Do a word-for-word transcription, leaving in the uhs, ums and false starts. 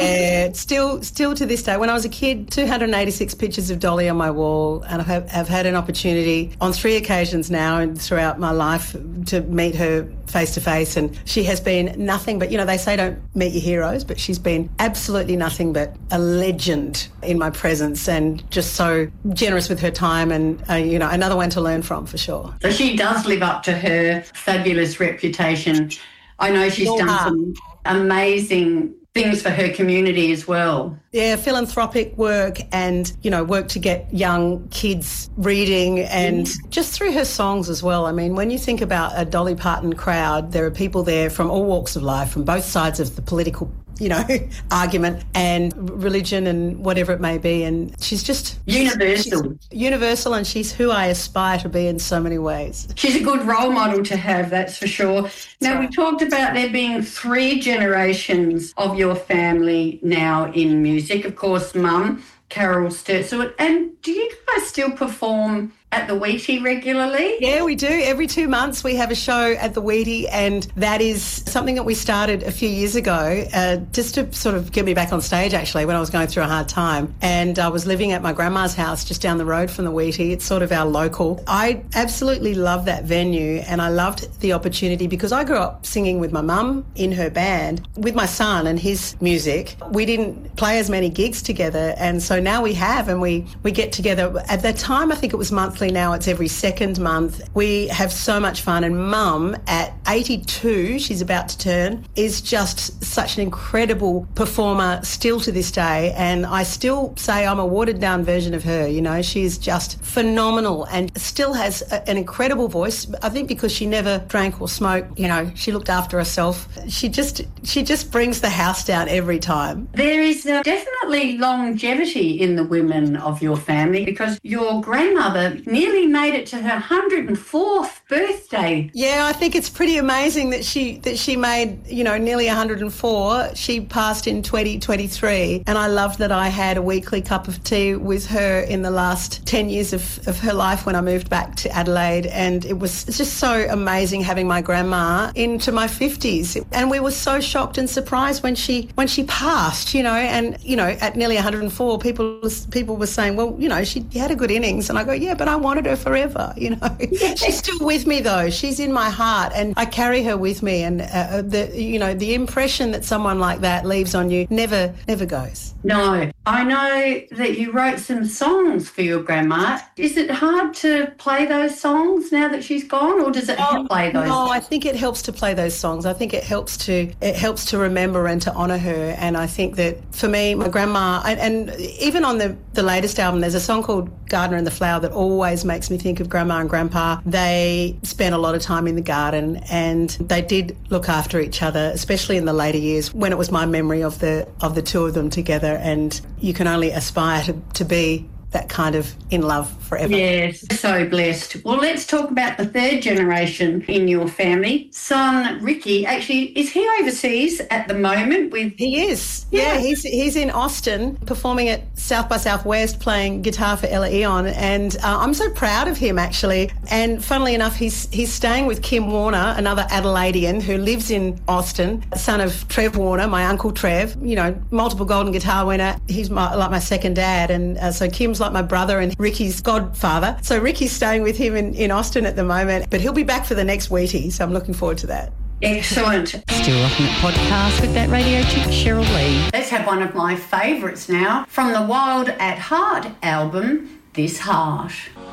Yeah, still, still to this day. When I was a kid, two hundred eighty-six pictures of Dolly on my wall, and I have, have had an opportunity on three occasions now and throughout my life to meet her face to face, and she has been nothing but, you know, they say don't meet your heroes, but she's been absolutely nothing but a legend in my presence, and just so generous with her time, and, uh, you know, another one to learn from for sure. So she does live up to her fabulous reputation. I know she's Your done heart. some amazing things for her community as well. Yeah, philanthropic work, and, you know, work to get young kids reading, and mm. just through her songs as well. I mean, when you think about a Dolly Parton crowd, there are people there from all walks of life, from both sides of the political, you know, argument and religion and whatever it may be. And she's just... Universal. She's universal, and she's who I aspire to be in so many ways. She's a good role model to have, that's for sure. Now, right. we talked about there being three generations of your family now in music. Of course, Mum, Carol Sturtzewood. And do you guys still perform at the Wheatie regularly? Yeah, we do. Every two months we have a show at the Wheatie, and that is something that we started a few years ago uh, just to sort of get me back on stage, actually, when I was going through a hard time. And I was living at my grandma's house just down the road from the Wheatie. It's sort of our local. I absolutely love that venue, and I loved the opportunity because I grew up singing with my mum in her band, with my son and his music. We didn't play as many gigs together, and so now we have, and we, we get together. At that time, I think it was monthly. Now it's every second month. We have so much fun, and Mum at eighty-two, she's about to turn, is just such an incredible performer still to this day, and I still say I'm a watered down version of her. You know, she's just phenomenal and still has a, an incredible voice. I think because she never drank or smoked, you know, she looked after herself. She just she just brings the house down every time. There is uh, definitely longevity in the women of your family, because your grandmother nearly made it to her one hundred fourth birthday. Yeah, I think it's pretty amazing that she that she made, you know, nearly one hundred four. She passed in twenty twenty-three, and I loved that I had a weekly cup of tea with her in the last ten years of, of her life when I moved back to Adelaide, and it was just so amazing having my grandma into my fifties. And we were so shocked and surprised when she when she passed, you know, and, you know, at nearly one hundred four, people people were saying, well, you know, she had a good innings, and I go, yeah, but I wanted her forever, you know. She's still with me though. She's in my heart, and I carry her with me, and uh, the you know the impression that someone like that leaves on you never never goes. No. I know that you wrote some songs for your grandma. Is it hard to play those songs now that she's gone, or does it help play those? No, I think it helps to play those songs. I think it helps to it helps to remember and to honour her. And I think that for me, my grandma, and, and even on the, the latest album, there's a song called Gardener and the Flower that always makes me think of Grandma and Grandpa. They spent a lot of time in the garden, and they did look after each other, especially in the later years when it was my memory of the of the two of them together. And you can only aspire to, to be that kind of in love forever. Yes, so blessed. Well, let's talk about the third generation in your family. Son Ricky, actually, is he overseas at the moment with... He is. Yeah, yeah he's he's in Austin performing at South by Southwest, playing guitar for Ella Eon, and uh, I'm so proud of him, actually. And funnily enough, he's he's staying with Kim Warner, another Adelaidean who lives in Austin, son of Trev Warner, my uncle Trev, you know, multiple golden guitar winner. He's my, like my second dad, and uh, so Kim's like my brother and Ricky's godfather. So Ricky's staying with him in, in Austin at the moment, but he'll be back for the next Wheatie, so I'm looking forward to that. Excellent. Still Rocking It podcast with that radio chick Cheryl Lee. Let's have one of my favourites now from the Wild at Heart album, This Heart.